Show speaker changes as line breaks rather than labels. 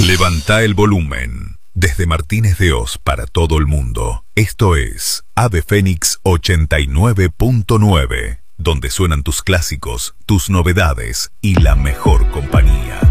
Levanta el volumen. Desde Martínez de Oz para todo el mundo. Esto es Ave Fénix 89.9, donde suenan tus clásicos, tus novedades y la mejor compañía.